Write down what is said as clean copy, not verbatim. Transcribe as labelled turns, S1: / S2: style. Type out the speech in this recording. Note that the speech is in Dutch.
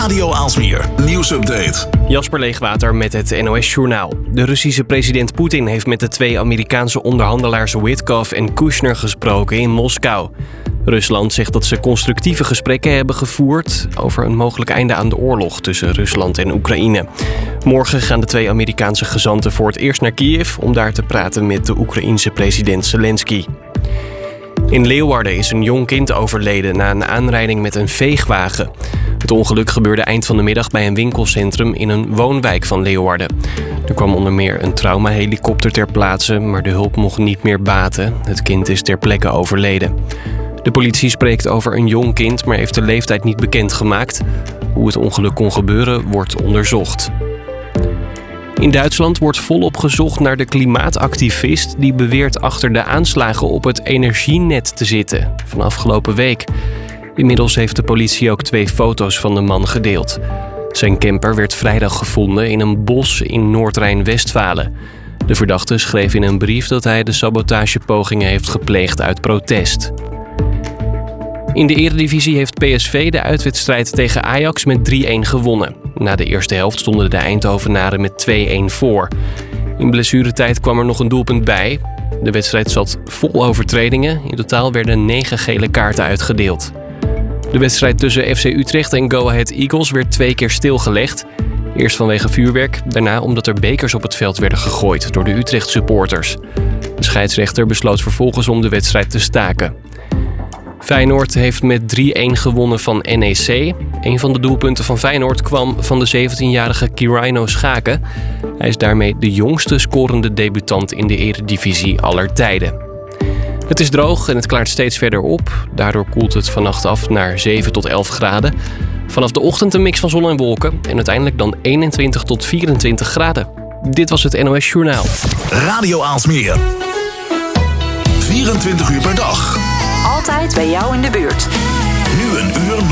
S1: Radio Aalsmeer, nieuwsupdate.
S2: Jasper Leegwater met het NOS-journaal. De Russische president Poetin heeft met de 2 Amerikaanse onderhandelaars Witkoff en Kushner gesproken in Moskou. Rusland zegt dat ze constructieve gesprekken hebben gevoerd over een mogelijk einde aan de oorlog tussen Rusland en Oekraïne. Morgen gaan de 2 Amerikaanse gezanten voor het eerst naar Kiev om daar te praten met de Oekraïense president Zelensky. In Leeuwarden is een jong kind overleden na een aanrijding met een veegwagen. Het ongeluk gebeurde eind van de middag bij een winkelcentrum in een woonwijk van Leeuwarden. Er kwam onder meer een traumahelikopter ter plaatse, maar de hulp mocht niet meer baten. Het kind is ter plekke overleden. De politie spreekt over een jong kind, maar heeft de leeftijd niet bekendgemaakt. Hoe het ongeluk kon gebeuren, wordt onderzocht. In Duitsland wordt volop gezocht naar de klimaatactivist die beweert achter de aanslagen op het energienet te zitten van afgelopen week. Inmiddels heeft de politie ook 2 foto's van de man gedeeld. Zijn camper werd vrijdag gevonden in een bos in Noord-Rijn-Westfalen. De verdachte schreef in een brief dat hij de sabotagepogingen heeft gepleegd uit protest. In de Eredivisie heeft PSV de uitwedstrijd tegen Ajax met 3-1 gewonnen. Na de eerste helft stonden de Eindhovenaren met 2-1 voor. In blessuretijd kwam er nog een doelpunt bij. De wedstrijd zat vol overtredingen. In totaal werden 9 gele kaarten uitgedeeld. De wedstrijd tussen FC Utrecht en Go Ahead Eagles werd 2 keer stilgelegd. Eerst vanwege vuurwerk, daarna omdat er bekers op het veld werden gegooid door de Utrecht-supporters. De scheidsrechter besloot vervolgens om de wedstrijd te staken. Feyenoord heeft met 3-1 gewonnen van NEC. Een van de doelpunten van Feyenoord kwam van de 17-jarige Kiraino Schaken. Hij is daarmee de jongste scorende debutant in de Eredivisie aller tijden. Het is droog en het klaart steeds verder op. Daardoor koelt het vannacht af naar 7 tot 11 graden. Vanaf de ochtend een mix van zon en wolken en uiteindelijk dan 21 tot 24 graden. Dit was het NOS Journaal.
S1: Radio Aalsmeer. 24 uur per dag.
S3: Altijd bij jou in de buurt.
S1: Nu een uur